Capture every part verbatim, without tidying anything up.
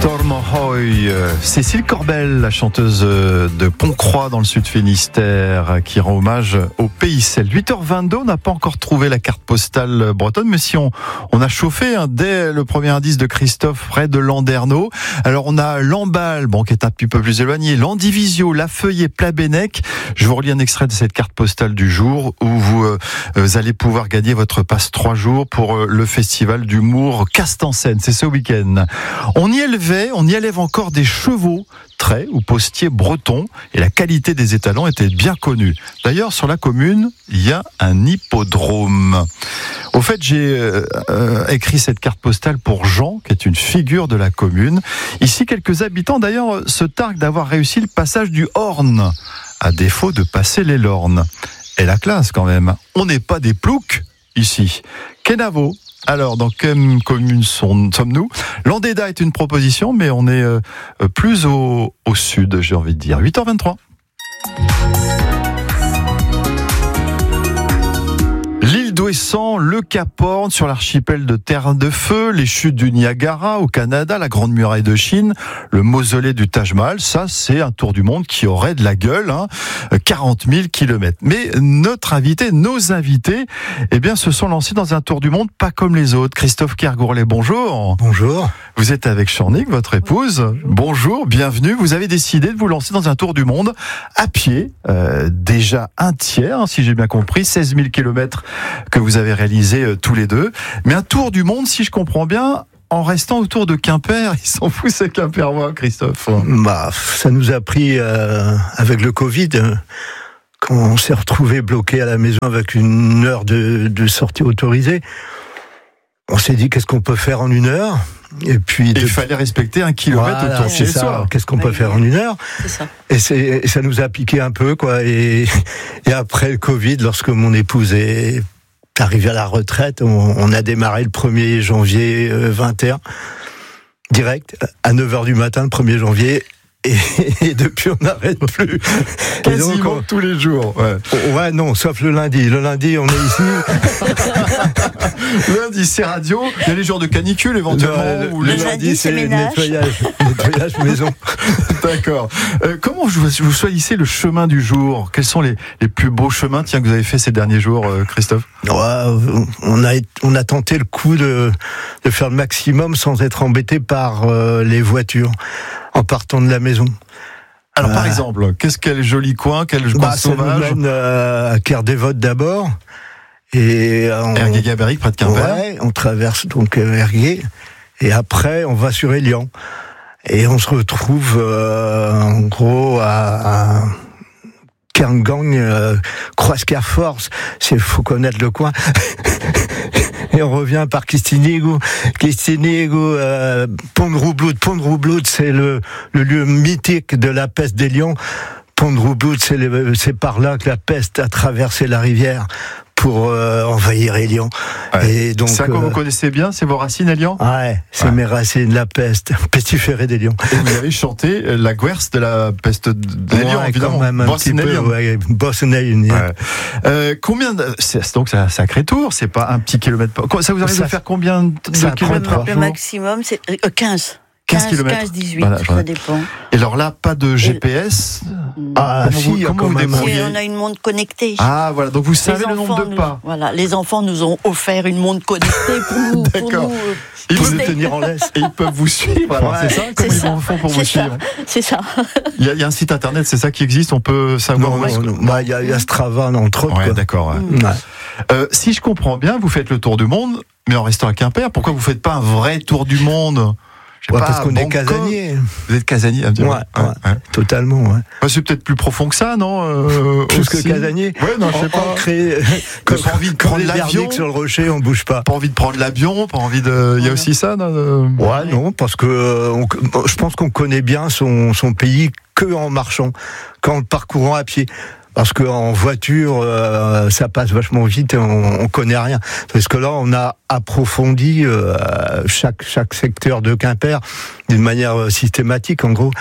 Storm Ahoy, Cécile Corbel, la chanteuse de Pontcroix dans le sud Finistère, qui rend hommage au pays celte. huit heures vingt-deux, on n'a pas encore trouvé la carte postale bretonne, mais si on, on a chauffé hein, dès le premier indice de Christophe près de Landerneau. Alors on a Lamballe, bon, qui est un petit peu plus éloigné, Landivisio, La Feuillée, Plabennec. Je vous relis un extrait de cette carte postale du jour où vous, euh, vous allez pouvoir gagner votre passe trois jours pour euh, le festival d'humour Castancène. C'est ce week-end. On y élevait, on y élève encore des chevaux, traits ou postiers bretons, et la qualité des étalons était bien connue. D'ailleurs, sur la commune, il y a un hippodrome. Au fait, j'ai euh, écrit cette carte postale pour Jean, qui est une figure de la commune. Ici, quelques habitants, d'ailleurs, se targuent d'avoir réussi le passage du Horn, à défaut de passer les Lornes. Et la classe, quand même. On n'est pas des ploucs, ici. Kenavo. Alors, dans quelle commune sommes-nous ? Landéda est une proposition, mais on est euh, plus au, au sud, j'ai envie de dire. huit heures vingt-trois. L'île d'Ouessant, le Cap Horn, sur l'archipel de Terre de Feu, les chutes du Niagara au Canada, la Grande Muraille de Chine, le mausolée du Taj Mahal, ça c'est un tour du monde qui aurait de la gueule, hein, quarante mille kilomètres. Mais notre invité, nos invités, eh bien, se sont lancés dans un tour du monde pas comme les autres. Christophe Kergourlet, bonjour. Bonjour. Vous êtes avec Chornick, votre épouse. Bonjour. Bonjour, bienvenue. Vous avez décidé de vous lancer dans un tour du monde à pied, euh, déjà un tiers, hein, si j'ai bien compris, seize mille kilomètres que vous avez réalisé euh, tous les deux. Mais un tour du monde, si je comprends bien, en restant autour de Quimper. Ils s'en foutent ces Quimperois, Christophe. Bah, ça nous a pris euh, avec le Covid, euh, quand on s'est retrouvé bloqué à la maison avec une heure de, de sortie autorisée. On s'est dit qu'est-ce qu'on peut faire en une heure. Et puis et de... il fallait respecter un kilomètre voilà, autour de chez soi. Qu'est-ce qu'on oui, peut faire en une heure ? C'est ça. Et, c'est, et ça nous a piqué un peu, quoi. Et, et après le Covid, lorsque mon épouse est arrivée à la retraite, on, on a démarré le premier janvier vingt et un, direct, à neuf heures du matin, le premier janvier. Et, et depuis, on n'arrête plus. Quasiment donc, on... tous les jours. Ouais. ouais, non, sauf le lundi. Le lundi, on est ici. Lundi, c'est radio. Il y a les jours de canicule, éventuellement. Le, le, ou le les... lundi, lundi, c'est, c'est ménage. nettoyage. Nettoyage maison. D'accord. Euh, comment vous, vous choisissez le chemin du jour ? Quels sont les, les plus beaux chemins tiens, que vous avez fait ces derniers jours, euh, Christophe ? Ouais, on, a, on a tenté le coup de, de faire le maximum sans être embêté par euh, les voitures. En partant de la maison. Alors euh, par euh, exemple, qu'est-ce quel joli coin, quel coin bah, sauvage. Ça nous mène euh, à Kerdévote d'abord. Et Ergué-Gabéric, près de Quimper. Ouais, on traverse donc euh, Ergué. Et après, on va sur Élian. Et on se retrouve euh, en gros à, à Cairngang, euh, Croix-Carforce. Il faut connaître le coin. Et on revient par Kistinigo, Kistinigo, euh, Pont de Roubloud. Pont de Roubloud, c'est le, le lieu mythique de la peste des lions. Pont de Roubloud, c'est, les, c'est par là que la peste a traversé la rivière pour euh, envahir Élian. Ouais. Et donc, c'est à quoi euh, vous connaissez bien, c'est vos racines, Élian ? Ouais, c'est ouais. mes racines, la peste, pestiférée des lions. Et vous avez chanté la guerse de la peste des lions, ouais, évidemment. Quand même un petit peu, ouais, Bosnien. Ouais. Euh, combien de... c'est, donc c'est un sacré tour, c'est pas un petit kilomètre. Ça vous arrive ça, de faire combien de kilomètres ? Le maximum, c'est quinze. quinze kilomètres. quinze, dix-huit, voilà, ça voilà. dépend. Et alors là, pas de G P S ? Ah, comment si, vous, comment vous débrouillez ? On a une montre connectée. Ah, voilà, donc vous savez les le nombre de nous, pas. Voilà, les enfants nous ont offert une montre connectée pour nous. D'accord. Pour nous ils peuvent nous tenir en laisse. Et ils peuvent vous suivre, alors ouais, c'est ça ? Comment c'est ils font pour c'est vous ça, suivre ? C'est ça. Il y, a, il y a un site internet, c'est ça qui existe, on peut savoir. Non, non, non. Bah, il y a, il y a Strava, entre autres. Ouais, quoi. d'accord. Ouais. Mmh. Ouais. Euh, si je comprends bien, vous faites le tour du monde, mais en restant à Quimper. Pourquoi vous faites pas un vrai tour du monde ? Ouais, pas, parce qu'on Bangkok. est casanier. Vous êtes casanier, ouais, ouais, ouais, ouais, totalement. Ouais. Bah, c'est peut-être plus profond que ça, non euh, Plus aussi. que casanier. Ouais, non, je sais pas. Ancré, comme pas envie de prendre l'avion sur le rocher, on bouge pas. Pas envie de prendre l'avion, pas envie de. Il y a aussi ça, non Ouais, non, parce que euh, on, je pense qu'on connaît bien son son pays que en marchant, qu'en le parcourant à pied. Parce qu'en voiture, euh, ça passe vachement vite et on, on connaît rien. Parce que là, on a approfondi euh, chaque chaque secteur de Quimper d'une manière systématique. En gros,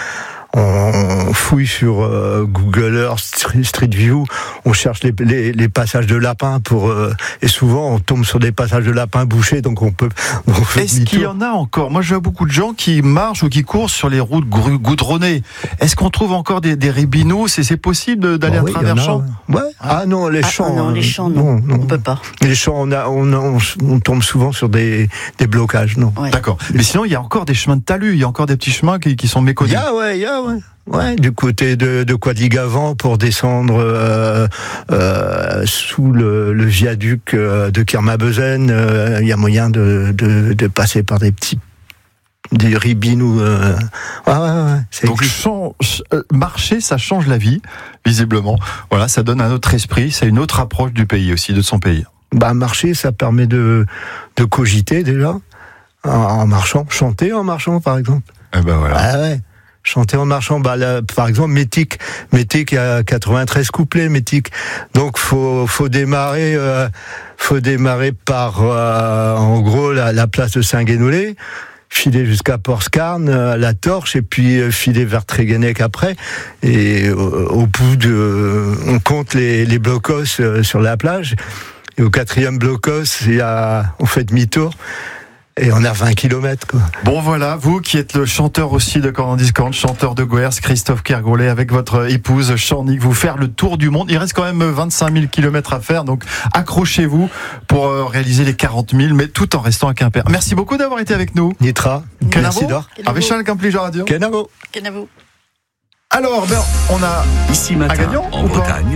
on fouille sur euh, Google Earth, Street View, on cherche les, les, les passages de lapins pour euh, et souvent on tombe sur des passages de lapins bouchés, donc on peut. On fait Est-ce qu'il y en a encore? Moi, je vois beaucoup de gens qui marchent ou qui courent sur les routes goudronnées. Est-ce qu'on trouve encore des, des ribinous? C'est, c'est possible d'aller bon, à oui, travers champs? Ouais. Ah non, les Ah, champs. non, les champs, non, non, non. on peut pas. Les champs, on, a, on, on, on tombe souvent sur des, des blocages, non. Ouais. D'accord. Mais sinon, il y a encore des chemins de talus, il y a encore des petits chemins qui, qui sont méconnus. Il y a, ouais, il y a, ouais. Ouais, du côté de, de Quadligavant pour descendre euh, euh, sous le, le viaduc de Kermabezen, il euh, y a moyen de, de, de passer par des petits des ribinous. Euh... Ouais, ouais, ouais, ça Donc chan- euh, marcher, ça change la vie, visiblement. Voilà, ça donne un autre esprit, c'est une autre approche du pays aussi, de son pays. Bah, marcher, ça permet de, de cogiter déjà en, en marchant, chanter en marchant par exemple. Eh ben voilà. Ah ouais. Chanter en marchant, bah là, par exemple Métique, Métique il y a quatre-vingt-treize couplets, Métique. Donc faut faut démarrer, euh, faut démarrer par euh, en gros la, la place de Saint-Guénolé, filer jusqu'à Port-Scarne, euh, la Torche, et puis euh, filer vers Tréguenec après. Et euh, au bout de, on compte les les blocos euh, sur la plage. Et au quatrième blocos, il y a, on fait demi-tour. Et on a vingt kilomètres, quoi. Bon voilà, vous qui êtes le chanteur aussi de Corne Discount, chanteur de Goers, Christophe Kergollet, avec votre épouse Chanique, vous faire le tour du monde. Il reste quand même vingt-cinq mille kilomètres à faire, donc accrochez-vous pour euh, réaliser les quarante mille, mais tout en restant à Quimper. Merci beaucoup d'avoir été avec nous. Nitra, merci d'or. Avec Charles Campli Radio. Kenavo. Kenavo. Alors, ben, on a Ici Matin, un gagnant en ou pas Bretagne,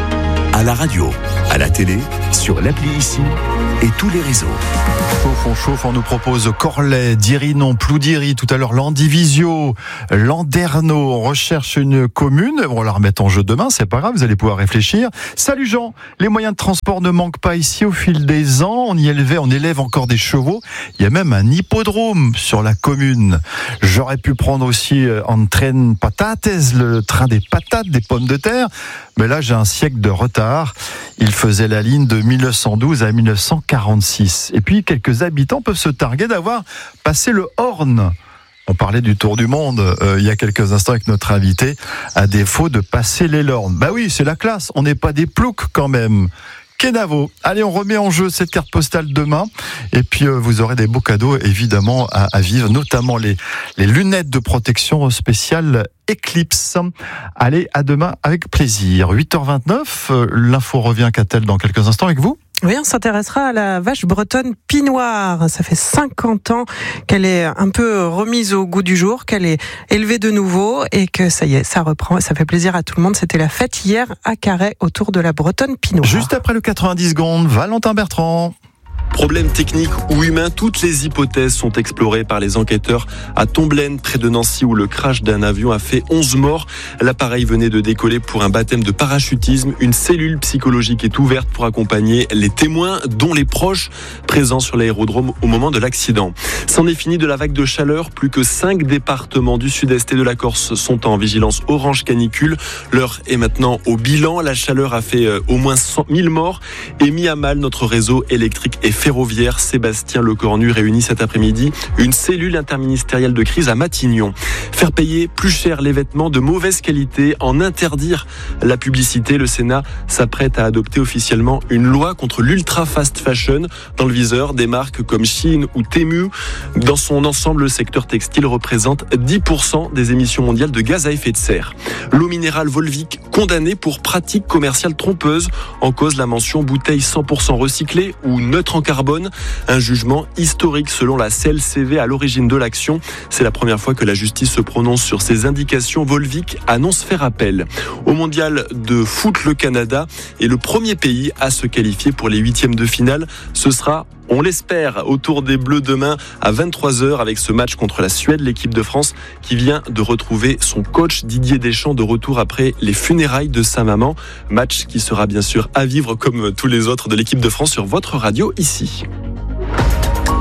à la radio, à la télé, sur l'appli Ici et tous les réseaux. Chauffe, on chauffe, on nous propose Corlay, Dirinon, Ploudiry, tout à l'heure Landivisio, Landerneau. On recherche une commune, on va la remettre en jeu demain, c'est pas grave, vous allez pouvoir réfléchir. Salut Jean, les moyens de transport ne manquent pas ici au fil des ans, on y élevait, on élève encore des chevaux, il y a même un hippodrome sur la commune. J'aurais pu prendre aussi en train patates, le train des patates, des pommes de terre, mais là j'ai un siècle de retard. Il faisait la ligne de mille neuf cent douze à mille neuf cent quarante-six. Et puis quelques habitants peuvent se targuer d'avoir passé le Horn. On parlait du tour du monde euh, il y a quelques instants avec notre invité, à défaut de passer les Lornes. Bah oui, c'est la classe, on n'est pas des ploucs quand même. Kenavo. Allez, on remet en jeu cette carte postale demain. Et puis, euh, vous aurez des beaux cadeaux, évidemment, à, à vivre, notamment les, les lunettes de protection spéciale Eclipse. Allez, à demain avec plaisir. huit heures vingt-neuf, euh, l'info revient qu'a-t-elle dans quelques instants avec vous? Oui, on s'intéressera à la vache bretonne Pinoire. Ça fait cinquante ans qu'elle est un peu remise au goût du jour, qu'elle est élevée de nouveau et que ça y est, ça reprend. Ça fait plaisir à tout le monde. C'était la fête hier à Carhaix autour de la bretonne Pinoire. Juste après le quatre-vingt-dix secondes, Valentin Bertrand. Problème technique ou humain, toutes les hypothèses sont explorées par les enquêteurs à Tomblaine, près de Nancy, où le crash d'un avion a fait onze morts. L'appareil venait de décoller pour un baptême de parachutisme. Une cellule psychologique est ouverte pour accompagner les témoins, dont les proches présents sur l'aérodrome au moment de l'accident. C'en est fini de la vague de chaleur. Plus que cinq départements du sud-est et de la Corse sont en vigilance orange canicule. L'heure est maintenant au bilan. La chaleur a fait au moins cent mille morts et mis à mal notre réseau électrique et ferroviaire. Sébastien Lecornu réunit cet après-midi une cellule interministérielle de crise à Matignon. Faire payer plus cher les vêtements de mauvaise qualité, en interdire la publicité. Le Sénat s'apprête à adopter officiellement une loi contre l'ultra fast fashion, dans le viseur des marques comme Shein ou Temu. Dans son ensemble, le secteur textile représente dix pour cent des émissions mondiales de gaz à effet de serre. L'eau minérale Volvic condamnée pour pratique commerciale trompeuse, en cause la mention bouteille cent pour cent recyclée ou neutre en carbone. Un jugement historique selon la C L C V à l'origine de l'action. C'est la première fois que la justice se prononce sur ces indications. Volvic annonce faire appel. Au mondial de foot, le Canada est le premier pays à se qualifier pour les huitièmes de finale. Ce sera, on l'espère, au tour des Bleus demain à vingt-trois heures avec ce match contre la Suède. L'équipe de France qui vient de retrouver son coach Didier Deschamps de retour après les funérailles de sa maman. Match qui sera bien sûr à vivre comme tous les autres de l'équipe de France sur votre radio ici.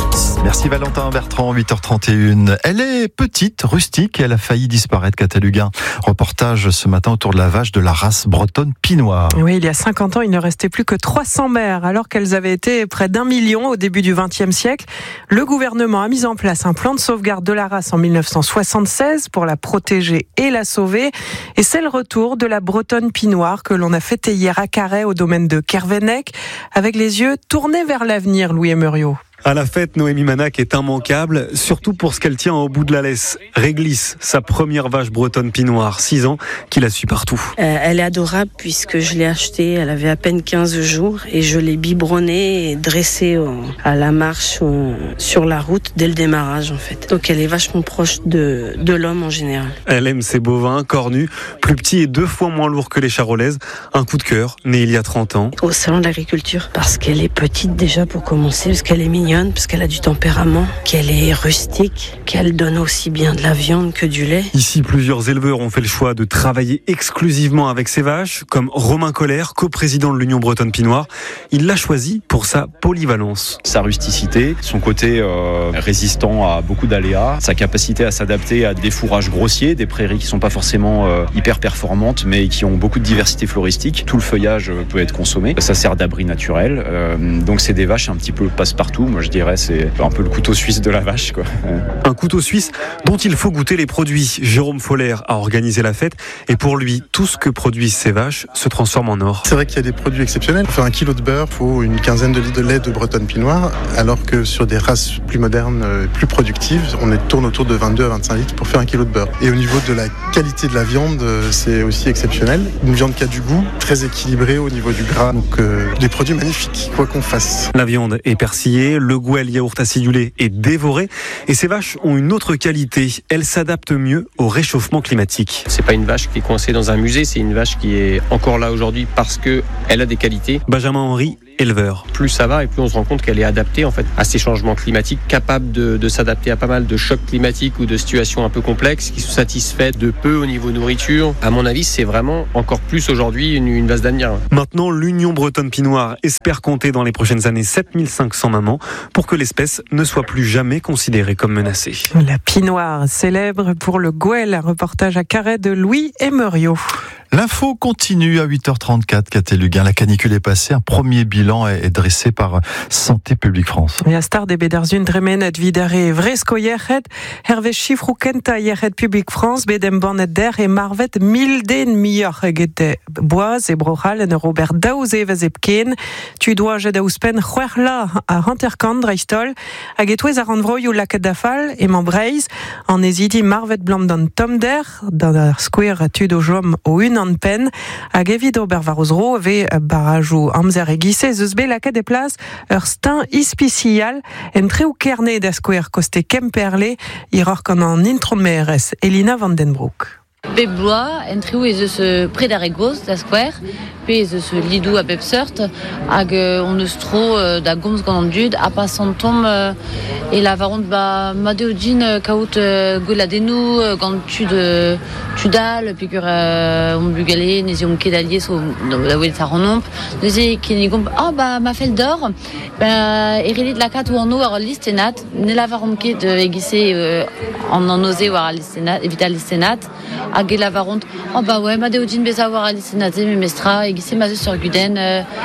Merci Valentin Bertrand, huit heures trente et une. Elle est petite, rustique et elle a failli disparaître, Cataluguin. Reportage ce matin autour de la vache de la race bretonne Pinoir. Oui, il y a cinquante ans, il ne restait plus que trois cents mères, alors qu'elles avaient été près d'un million au début du vingtième siècle. Le gouvernement a mis en place un plan de sauvegarde de la race en mille neuf cent soixante-seize pour la protéger et la sauver. Et c'est le retour de la bretonne Pinoir que l'on a fêté hier à Carhaix au domaine de Kervenec, avec les yeux tournés vers l'avenir, Louis Emerio. À la fête, Noémie Manac est immanquable, surtout pour ce qu'elle tient au bout de la laisse. Réglisse, sa première vache bretonne Pinoir, six ans, qui la suit partout. Euh, elle est adorable puisque je l'ai achetée, elle avait à peine quinze jours et je l'ai biberonnée et dressée euh, à la marche euh, sur la route dès le démarrage en fait. Donc elle est vachement proche de, de l'homme en général. Elle aime ses bovins, cornus, plus petits et deux fois moins lourds que les charolaises. Un coup de cœur, né il y a trente ans. Au salon de l'agriculture, parce qu'elle est petite déjà pour commencer, parce qu'elle est mignonne, parce qu'elle a du tempérament, qu'elle est rustique, qu'elle donne aussi bien de la viande que du lait. Ici, plusieurs éleveurs ont fait le choix de travailler exclusivement avec ces vaches, comme Romain Colère, coprésident de l'Union bretonne Pinoir. Il l'a choisi pour sa polyvalence. Sa rusticité, son côté euh, résistant à beaucoup d'aléas, sa capacité à s'adapter à des fourrages grossiers, des prairies qui sont pas forcément euh, hyper performantes, mais qui ont beaucoup de diversité floristique. Tout le feuillage peut être consommé. Ça sert d'abri naturel. Euh, donc c'est des vaches un petit peu passe-partout. Moi, je dirais c'est un peu le couteau suisse de la vache, quoi. Un couteau suisse dont il faut goûter les produits. Jérôme Foller a organisé la fête et pour lui, tout ce que produisent ces vaches se transforme en or. C'est vrai qu'il y a des produits exceptionnels. Pour faire un kilo de beurre, il faut une quinzaine de litres de lait de bretonne Pinoir, alors que sur des races plus modernes, plus productives, on tourne autour de vingt-deux à vingt-cinq litres pour faire un kilo de beurre. Et au niveau de la qualité de la viande, c'est aussi exceptionnel. Une viande qui a du goût, très équilibrée au niveau du gras. Donc euh, des produits magnifiques, quoi qu'on fasse. La viande est persillée, le gouel yaourt acidulé est dévoré et ces vaches ont une autre qualité. Elles s'adaptent mieux au réchauffement climatique. C'est pas une vache qui est coincée dans un musée, c'est une vache qui est encore là aujourd'hui parce que elle a des qualités. Benjamin Henry, éleveur. Plus ça va et plus on se rend compte qu'elle est adaptée en fait à ces changements climatiques, capable de, de s'adapter à pas mal de chocs climatiques ou de situations un peu complexes, qui se satisfait de peu au niveau nourriture. À mon avis, c'est vraiment encore plus aujourd'hui une, une vache d'avenir. Maintenant, l'Union bretonne Pinoir espère compter dans les prochaines années sept mille cinq cents mamans pour que l'espèce ne soit plus jamais considérée comme menacée. La Pinoire, célèbre pour le gouel, un reportage à Carhaix de Louis Emerio. L'info continue à huit heures trente-quatre, Cataluguin. La canicule est passée. Un premier bilan est dressé par Santé publique France. Et à star des Bederzun dremenet vidare vresko yechet, hervé chiffrou kenta yechet publique France, bedem bonnet der et marvet milden miyor gete boaz et brochal en Robert Daouz e vezepken. Tu dois jeda ouspen chwerla à Hunterkand dreistol, a getouez a randvroy ou laket dafal et membreiz, en hésiti marvet blam dan tom der, dans la square tu do jom au une en pen, hag evit ober varozro ve barajou amzer e gisse zeus be laket de place ur stin ispicial en treu kerne da square koste kemperle iror kan an intromeres Elina van den Broek. Be bloa, en triou ez eus pre da regoz da square, pe ez eus lidou a bep seurt, hag on eus tro da gomz gant an dud, a pas an tom e la varont ba madeo din kaout goladenou gant tud tudal, pikur on bugale, nezi on kedalier so da ouel tar an omp, nezi ken gomp, ah ba ma fel d'or, ba erelit la kat ou an o ar listenat, ne la varont ket egise an an oze war listenat, evita listenat, hag e la varont, oh bah ouais, ma deo din beza war alisenate, me mestra, e gise ma zeus ur guden,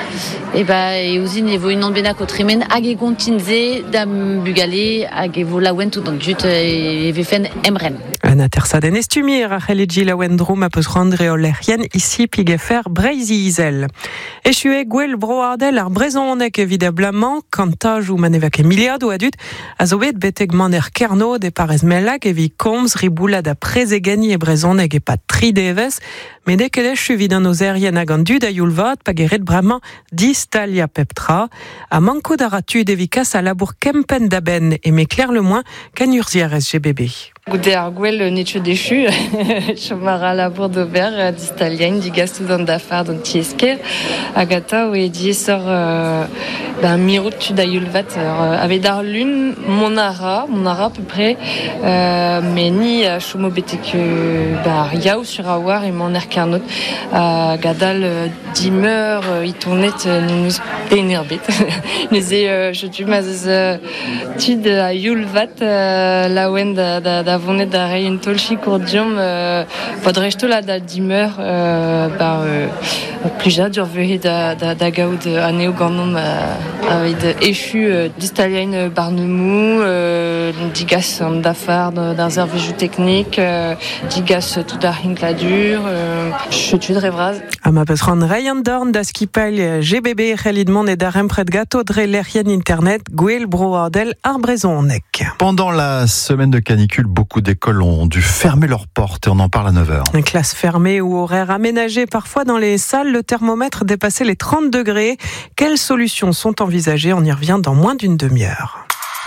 e ba e ouzin e vo inan benak o tremen, hag e gontinze dam bugale, hag e vo laouen tout an dut, e vefen emren. Un atersaden estumir, a c'helegi laouen drom a peus rendre o lerien ici pigefer breizi izel. E chue gwell broardel ar brezonek évidemment, kantaj ou manevak emiliad ou adut, a zo bet beteg man er kerno de parez mellak e vi komz riboulad a prezegeni e brezon neg e pat tri devez, mais dès que les chuvis d'un oserien a gandu da yulvat, pageret bramañ distalia peptra, a manko d'aratu devikas a labour kempen d'aben, et m'éclaire le moins qu'an urzier S G B B. Goude ar gwell netio dechu, chomar a labour d'ober d'istalien, digastu d'an dafar d'an tiesker, agata oe diesor euh, ben, mirout tu da yulvat, euh, avec dar lun, mon ara, mon ara à peu près, euh, mais ni a chomo betek bah, yaou sur awar et mon air carnot, à gadal euh, dimeur, euh, itonnet, nous énerbet. Nous euh, je tu m'as euh, tid a yulvat, euh, la wen da, da, da vonet da reien tolchi courdium euh, podrechto la da dimeur euh, bah euh, pluja durvehe da da da gaoud aneo gandom euh, avec de échu euh, d'istalien barnemou euh, digas en dafar dans zerveju technique euh, digas tout da hinkladur euh, je tu de revraz a ma petron reien dorn da skipal G B B relidmon et darem pred gato dre l'erien internet gwell broardel arbrezon nek. Pendant la semaine de canicule, beaucoup d'écoles ont dû fermer leurs portes et on en parle à neuf heures. Une classe fermée ou horaire aménagé, parfois dans les salles, le thermomètre dépassait les trente degrés. Quelles solutions sont envisagées? On y revient dans moins d'une demi-heure.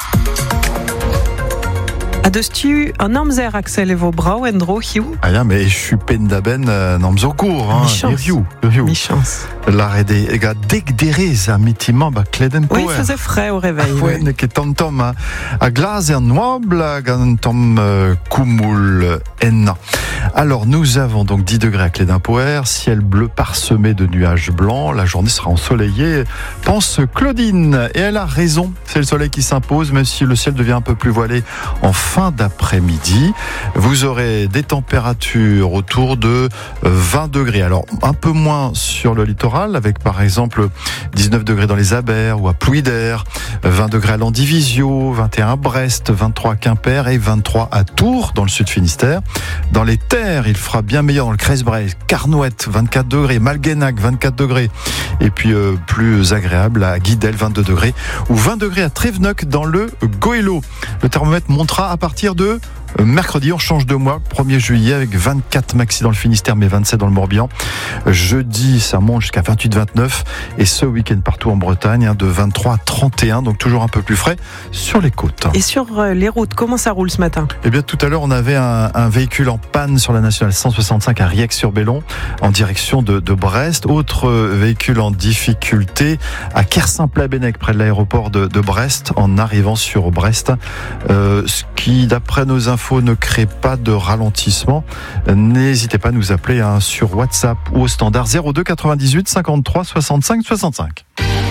Adestu un amzer Axel Evo Brau Endro Hiu. Ah ja, mais je suis pendaben namzo court, hein. Mi-chance. Mi-chance. La rede ega deg derez a mitiment ba kleden poer. Oui, il faisait frais au réveil. Ouais, ne ket tom tom a, a glas et un noable a gan tom euh, koumoul enna. Alors nous avons donc dix degrés à Cléden-Poer, ciel bleu parsemé de nuages blancs, la journée sera ensoleillée, pense Claudine, et elle a raison, c'est le soleil qui s'impose, même si le ciel devient un peu plus voilé en fin d'après-midi. Vous aurez des températures autour de vingt degrés, alors un peu moins sur le littoral, avec par exemple dix-neuf degrés dans les Abers ou à Plouider, vingt degrés à Landivisio, vingt et un à Brest, vingt-trois à Quimper et vingt-trois à Tours dans le sud Finistère. Dans les terres, il fera bien meilleur dans le Crest-Bray, Carnouët, vingt-quatre degrés, Malguenac, vingt-quatre degrés, et puis euh, plus agréable à Guidel, vingt-deux degrés, ou vingt degrés à Trévenock dans le Goëlo. Le thermomètre montera à partir de mercredi, on change de mois, premier juillet, avec vingt-quatre maxi dans le Finistère, mais vingt-sept dans le Morbihan. Jeudi, ça monte jusqu'à vingt-huit vingt-neuf, et ce week-end partout en Bretagne, hein, de vingt-trois à trente et un, donc toujours un peu plus frais sur les côtes. Et sur les routes, comment ça roule ce matin? Eh bien, tout à l'heure, on avait un, un véhicule en panne sur la nationale cent soixante-cinq à Riec-sur-Bellon, en direction de, de Brest. Autre véhicule en difficulté à Kersaint-Plabennec, près de l'aéroport de, de Brest, en arrivant sur Brest. Euh, ce qui, d'après nos infos, ne crée pas de ralentissement. N'hésitez pas à nous appeler hein, sur WhatsApp ou au standard zéro deux quatre-vingt-dix-huit cinquante-trois soixante-cinq soixante-cinq.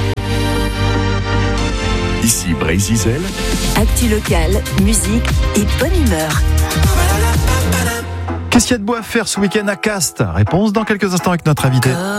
Ici Brésil. Actu local, musique et bonne humeur. Qu'est-ce qu'il y a de beau à faire ce week-end à Castres? Réponse dans quelques instants avec notre invité.